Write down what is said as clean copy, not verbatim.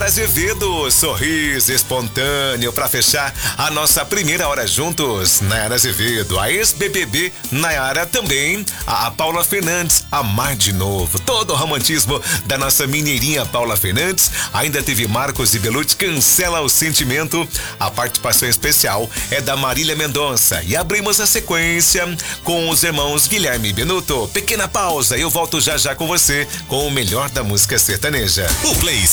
Azevedo, sorriso espontâneo pra fechar a nossa primeira hora juntos. Nayara Azevedo, a ex-BBB Nayara também, a Paula Fernandes, Amar de Novo. Todo o romantismo da nossa mineirinha Paula Fernandes. Ainda teve Marcos e Belucci, Cancela o Sentimento. A participação especial é da Marília Mendonça. E abrimos a sequência com os irmãos Guilherme e Benuto. Pequena pausa, eu volto já já com você com o melhor da música sertaneja. O Play